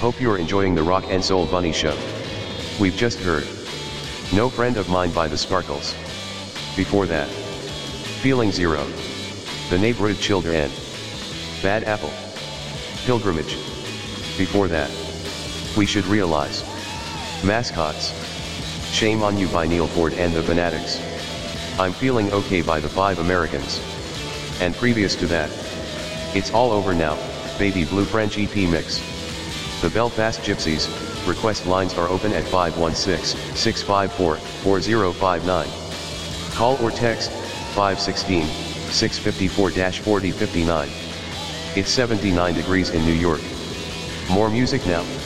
Hope you're enjoying the Rock and Soul Bunny Show. We've just heard No Friend of Mine by the Sparkles. Before that, Feeling Zero, The Neighborhood Children, Bad Apple, Pilgrimage. Before that, We Should Realize, Mascots, Shame on You by Neil Ford and the Fanatics, I'm Feeling Okay by the Five Americans. And previous to that, It's All Over Now, Baby Blue French EP mix. The Belfast Gypsies. Request lines are open at 516-654-4059. Call or text 516-654-4059. It's 79 degrees in New York. More music now.